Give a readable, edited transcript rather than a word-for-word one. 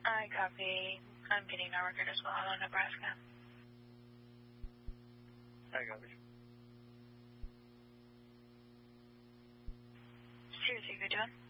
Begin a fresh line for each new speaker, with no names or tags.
I copy. I'm getting our record as well. Hello, Nebraska.
I copy.
Seriously, good doing?